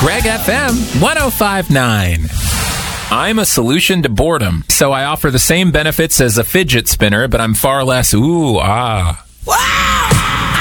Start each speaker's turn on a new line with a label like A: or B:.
A: Greg FM 105.9. I'm a solution to boredom, so I offer the same benefits as a fidget spinner, but I'm far less ooh, ah.
B: Wow!